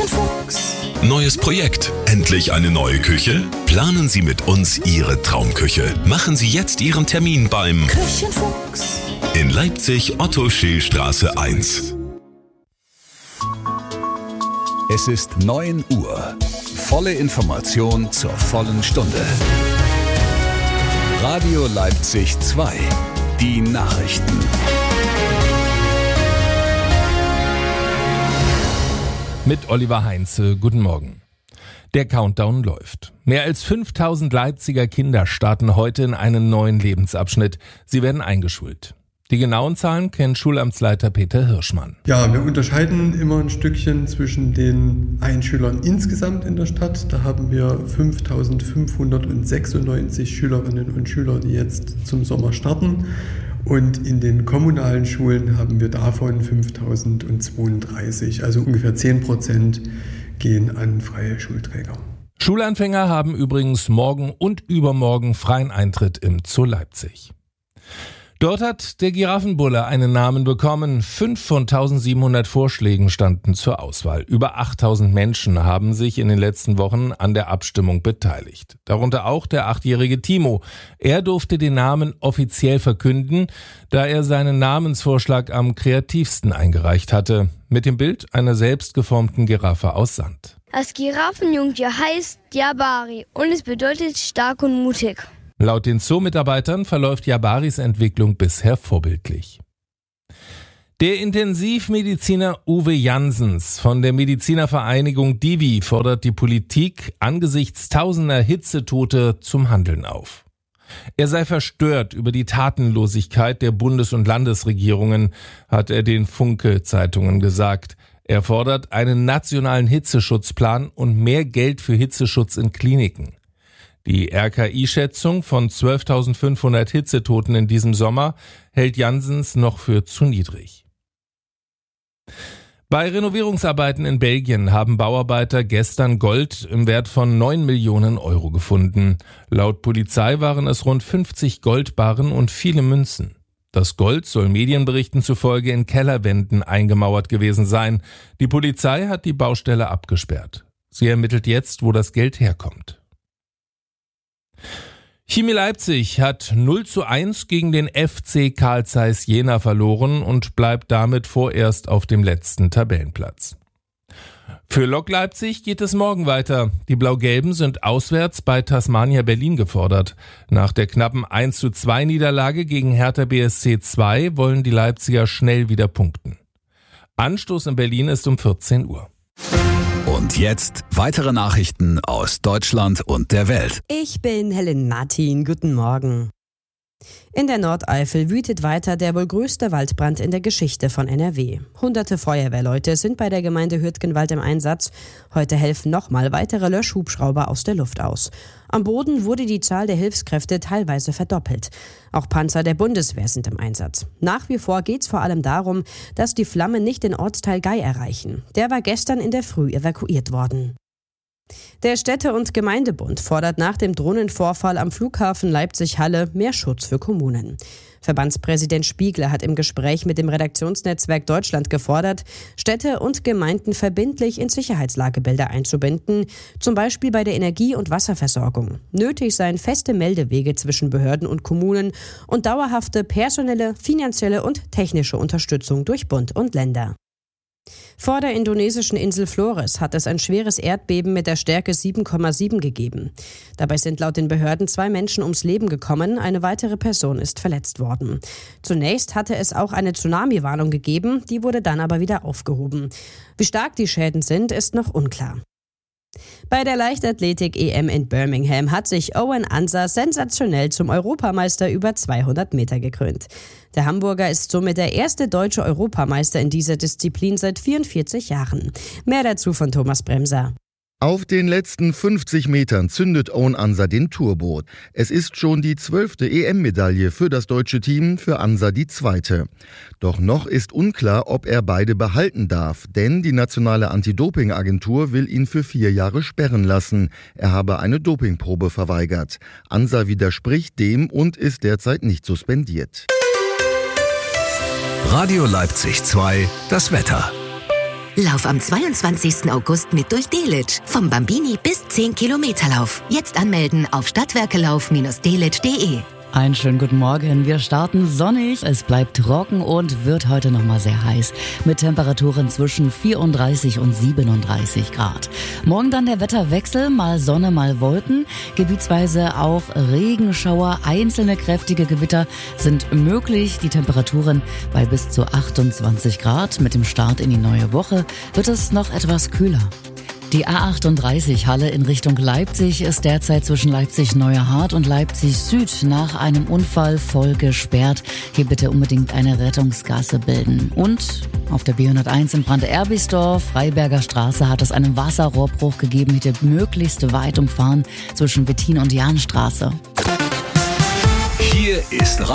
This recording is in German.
Küchenfuchs. Neues Projekt. Endlich eine neue Küche? Planen Sie mit uns Ihre Traumküche. Machen Sie jetzt Ihren Termin beim Küchenfuchs. in Leipzig Otto-Scheel-Straße 1. Es ist 9 Uhr. Volle Information zur vollen Stunde. Radio Leipzig 2. Die Nachrichten. Mit Oliver Heinze, guten Morgen. Der Countdown läuft. Mehr als 5000 Leipziger Kinder starten heute in einen neuen Lebensabschnitt. Sie werden eingeschult. Die genauen Zahlen kennt Schulamtsleiter Peter Hirschmann. Ja, wir unterscheiden immer ein Stückchen zwischen den Einschülern insgesamt in der Stadt. Da haben wir 5.596 Schülerinnen und Schüler, die jetzt zum Sommer starten. Und in den kommunalen Schulen haben wir davon 5.032, also ungefähr 10% gehen an freie Schulträger. Schulanfänger haben übrigens morgen und übermorgen freien Eintritt im Zoo Leipzig. Dort hat der Giraffenbulle einen Namen bekommen. 5 von 1700 Vorschlägen standen zur Auswahl. Über 8000 Menschen haben sich in den letzten Wochen an der Abstimmung beteiligt. Darunter auch der 8-jährige Timo. Er durfte den Namen offiziell verkünden, da er seinen Namensvorschlag am kreativsten eingereicht hatte. Mit dem Bild einer selbstgeformten Giraffe aus Sand. Das Giraffenjungtier heißt Jabari und es bedeutet stark und mutig. Laut den Zoo-Mitarbeitern verläuft Jabaris Entwicklung bisher vorbildlich. Der Intensivmediziner Uwe Janssens von der Medizinervereinigung Divi fordert die Politik angesichts tausender Hitzetote zum Handeln auf. Er sei verstört über die Tatenlosigkeit der Bundes- und Landesregierungen, hat er den Funke-Zeitungen gesagt. Er fordert einen nationalen Hitzeschutzplan und mehr Geld für Hitzeschutz in Kliniken. Die RKI-Schätzung von 12.500 Hitzetoten in diesem Sommer hält Janssens noch für zu niedrig. Bei Renovierungsarbeiten in Belgien haben Bauarbeiter gestern Gold im Wert von 9 Millionen Euro gefunden. Laut Polizei waren es rund 50 Goldbarren und viele Münzen. Das Gold soll Medienberichten zufolge in Kellerwänden eingemauert gewesen sein. Die Polizei hat die Baustelle abgesperrt. Sie ermittelt jetzt, wo das Geld herkommt. Chemie Leipzig hat 0:1 gegen den FC Carl Zeiss Jena verloren und bleibt damit vorerst auf dem letzten Tabellenplatz. Für Lok Leipzig geht es morgen weiter. Die Blau-Gelben sind auswärts bei Tasmania Berlin gefordert. Nach der knappen 1:2 Niederlage gegen Hertha BSC 2 wollen die Leipziger schnell wieder punkten. Anstoß in Berlin ist um 14 Uhr. Und jetzt weitere Nachrichten aus Deutschland und der Welt. Ich bin Helen Martin. Guten Morgen. In der Nordeifel wütet weiter der wohl größte Waldbrand in der Geschichte von NRW. Hunderte Feuerwehrleute sind bei der Gemeinde Hürtgenwald im Einsatz. Heute helfen nochmal weitere Löschhubschrauber aus der Luft aus. Am Boden wurde die Zahl der Hilfskräfte teilweise verdoppelt. Auch Panzer der Bundeswehr sind im Einsatz. Nach wie vor geht es vor allem darum, dass die Flammen nicht den Ortsteil Gei erreichen. Der war gestern in der Früh evakuiert worden. Der Städte- und Gemeindebund fordert nach dem Drohnenvorfall am Flughafen Leipzig-Halle mehr Schutz für Kommunen. Verbandspräsident Spiegler hat im Gespräch mit dem Redaktionsnetzwerk Deutschland gefordert, Städte und Gemeinden verbindlich in Sicherheitslagebilder einzubinden, zum Beispiel bei der Energie- und Wasserversorgung. Nötig seien feste Meldewege zwischen Behörden und Kommunen und dauerhafte personelle, finanzielle und technische Unterstützung durch Bund und Länder. Vor der indonesischen Insel Flores hat es ein schweres Erdbeben mit der Stärke 7,7 gegeben. Dabei sind laut den Behörden 2 Menschen ums Leben gekommen, eine weitere Person ist verletzt worden. Zunächst hatte es auch eine Tsunami-Warnung gegeben, die wurde dann aber wieder aufgehoben. Wie stark die Schäden sind, ist noch unklar. Bei der Leichtathletik-EM in Birmingham hat sich Owen Ansah sensationell zum Europameister über 200 Meter gekrönt. Der Hamburger ist somit der erste deutsche Europameister in dieser Disziplin seit 44 Jahren. Mehr dazu von Thomas Bremser. Auf den letzten 50 Metern zündet Owen Ansah den Turbo. Es ist schon die 12. EM-Medaille für das deutsche Team, für Ansah die 2. Doch noch ist unklar, ob er beide behalten darf, denn die nationale Anti-Doping-Agentur will ihn für 4 Jahre sperren lassen. Er habe eine Dopingprobe verweigert. Ansah widerspricht dem und ist derzeit nicht suspendiert. Radio Leipzig 2, das Wetter. Lauf am 22. August mit durch Delitzsch. Vom Bambini bis 10 Kilometerlauf. Jetzt anmelden auf stadtwerkelauf-delitzsch.de. Einen schönen guten Morgen. Wir starten sonnig. Es bleibt trocken und wird heute nochmal sehr heiß. Mit Temperaturen zwischen 34 und 37 Grad. Morgen dann der Wetterwechsel. Mal Sonne, mal Wolken. Gebietsweise auch Regenschauer. Einzelne kräftige Gewitter sind möglich. Die Temperaturen bei bis zu 28 Grad. Mit dem Start in die neue Woche wird es noch etwas kühler. Die A38 Halle in Richtung Leipzig ist derzeit zwischen Leipzig-Neuerhardt und Leipzig-Süd nach einem Unfall voll gesperrt. Hier bitte unbedingt eine Rettungsgasse bilden. Und auf der B101 in Brand-Erbisdorf, Freiberger Straße, hat es einen Wasserrohrbruch gegeben. Bitte möglichst weit umfahren zwischen Wettin und Jahnstraße. Hier ist